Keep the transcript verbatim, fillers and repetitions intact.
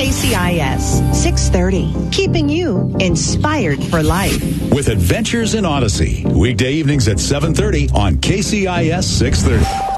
K C I S six thirty, keeping you inspired for life. With Adventures in Odyssey, weekday evenings at seven thirty on K C I S six thirty.